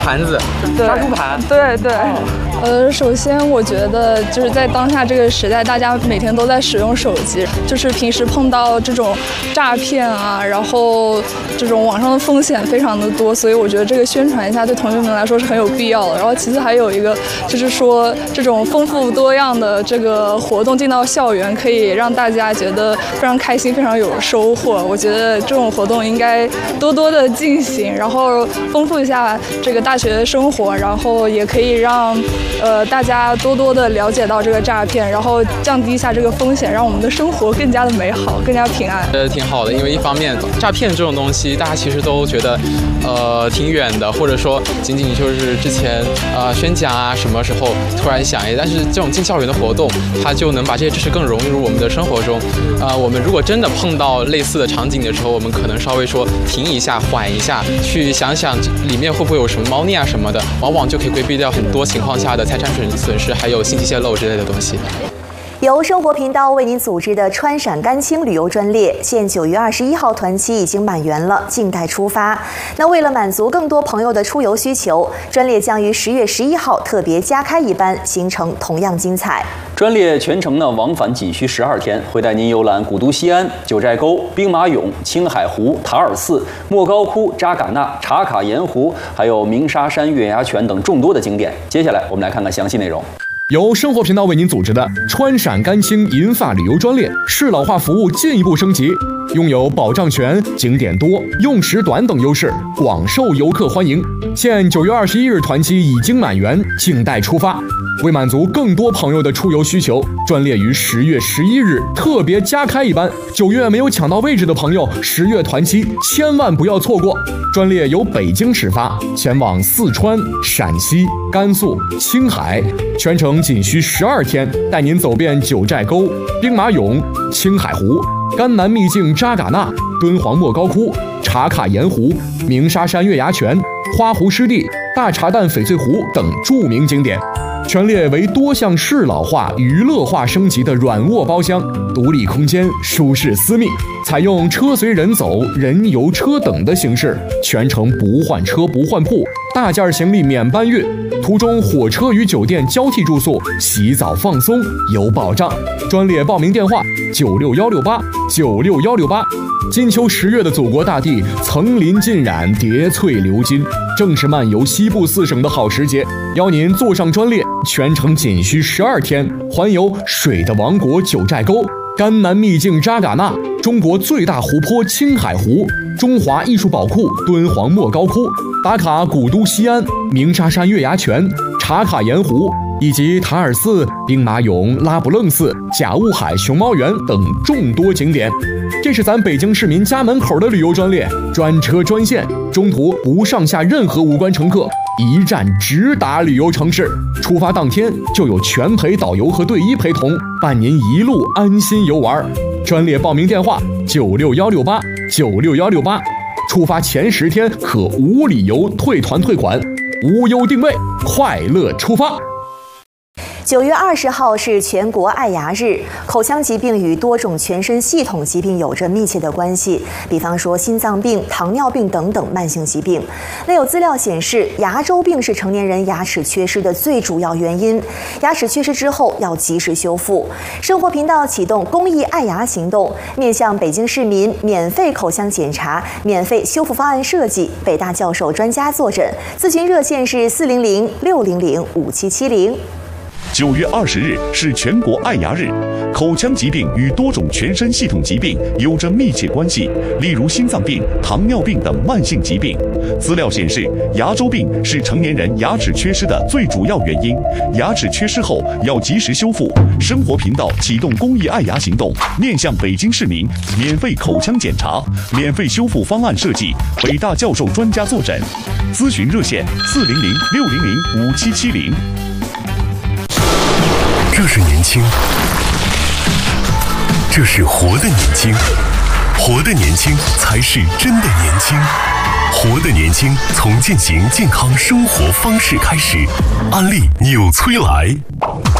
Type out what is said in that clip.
盘子，杀猪盘， 对。首先我觉得就是在当下这个时代，大家每天都在使用手机，就是平时碰到这种诈骗啊，然后这种网上的风险非常的多，所以我觉得这个宣传一下对同学们来说是很有必要的。然后其次还有一个就是说这种丰富多样的这个活动进到校园，可以让大家觉得非常开心，非常有收获。我觉得这种活动应该多多的进行，然后丰富一下这个大学生活，然后也可以让大家多多的了解到这个诈骗，然后降低一下这个风险，让我们的生活更加的美好，更加平安。 挺好的，因为一方面诈骗这种东西，大家其实都觉得挺远的，或者说仅仅就是之前宣讲啊，什么时候突然想但是这种进校园的活动，它就能把这些知识更融入我们的生活中。我们如果真的碰到类似的场景的时候，我们可能稍微说停一下，缓一下，去想想里面会不会有什么猫腻啊什么的，往往就可以规避掉很多情况下的财产损失，还有信息泄露之类的东西。 由生活频道为您组织的川陕甘青旅游专列，现9月21号团期已经满员了，静待出发。那为了满足更多朋友的出游需求，专列将于10月11号特别加开一班，行程同样精彩。 专列全程往返仅需12天，会带您游览古都西安、九寨沟、兵马俑、青海湖、塔尔寺、莫高窟、扎尕那、茶卡盐湖，还有鸣沙山月牙泉等众多的景点。接下来我们来看看详细内容。 由生活频道为您组织的川陕甘青银发旅游专列，适老化服务进一步升级，拥有保障全、景点多、用时短等优势，广受游客欢迎。现9月21日团期已经满员，静待出发。为满足更多朋友的出游需求，专列于10月11日特别加开一班。9月没有抢到位置的朋友，10月团期千万不要错过。专列由北京始发，前往四川、陕西、甘肃、青海，全程仅需12天，带您走遍九寨沟、兵马俑、青海湖、甘南秘境扎尕那、敦煌莫高窟、茶卡盐湖、鸣沙山月牙泉、花湖湿地、大茶蛋翡翠湖等著名景点。全列为多项适老化、娱乐化升级的软卧包厢，独立空间，舒适私密，采用车随人走、人游车等的形式，全程不换车不换铺，大件行李免搬运，途中火车与酒店交替住宿，洗澡放松有保障。专列报名电话96168，96168。金秋10月的祖国大地层林尽染，叠翠流金，正是漫游西部4省的好时节。邀您坐上专列，全程仅需12天，环游水的王国九寨沟、甘南秘境扎尕那、中国最大湖泊青海湖、中华艺术宝库敦煌莫高窟，打卡古都西安、鸣沙山月牙泉、茶卡盐湖，以及塔尔寺、兵马俑、拉卜楞寺、甲雾海熊猫园等众多景点。这是咱北京市民家门口的旅游专列，专车专线，中途不上下任何无关乘客，一站直达旅游城市。出发当天就有全陪导游和队医陪同，伴您一路安心游玩。专列报名电话96168，96168。出发前10天可无理由退团退款，无忧定位，快乐出发。 9月20号是全国爱牙日。口腔疾病与多种全身系统疾病有着密切的关系，比方说心脏病、糖尿病等等慢性疾病。那有资料显示，牙周病是成年人牙齿缺失的最主要原因。牙齿缺失之后要及时修复。生活频道启动公益爱牙行动，面向北京市民免费口腔检查、免费修复方案设计，北大教授专家坐诊，咨询热线是400-600-5770。 9月20日是全国爱牙日。口腔疾病与多种全身系统疾病有着密切关系，例如心脏病、糖尿病等慢性疾病。资料显示，牙周病是成年人牙齿缺失的最主要原因。牙齿缺失后要及时修复。生活频道启动公益爱牙行动，面向北京市民免费口腔检查、免费修复方案设计，北大教授专家坐诊。咨询热线400-600-5770。 这是年轻，这是活的年轻，活的年轻才是真的年轻，活的年轻从践行健康生活方式开始。安利纽崔莱。